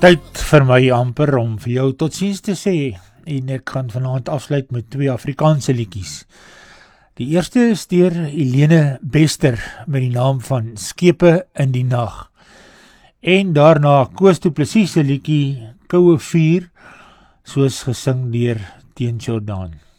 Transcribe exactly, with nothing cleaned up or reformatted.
Tyd vir my amper om vir jou totsiens te sê en ek gaan vanaand afsluit met twee Afrikaanse liedjies. Die eerste is deur Helene Bester met die naam van Skepe in die Nag. En daarna Koos Du Plessis se liedjie Koue Vuur, soos gesing deur Teun Jordan.